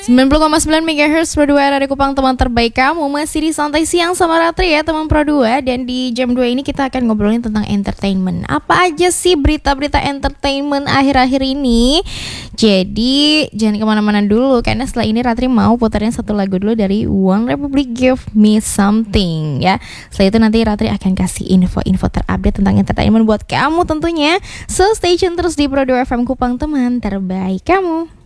90,9 MHz Pro 2 dari Kupang, teman terbaik kamu. Masih di Santai Siang sama Ratri ya teman Pro 2. Dan di jam 2 ini kita akan ngobrolin tentang entertainment. Apa aja sih berita-berita entertainment akhir-akhir ini? Jadi jangan kemana-mana dulu, karena setelah ini Ratri mau puterin satu lagu dulu dari One Republic, Give Me Something ya. Setelah itu nanti Ratri akan kasih info-info terupdate tentang entertainment buat kamu tentunya. So stay tune terus di Pro 2 FM Kupang, teman terbaik kamu.